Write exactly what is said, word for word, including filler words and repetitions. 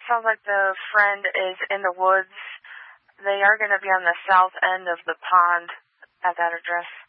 sounds like the friend is in the woods. They are going to be on the south end of the pond at that address.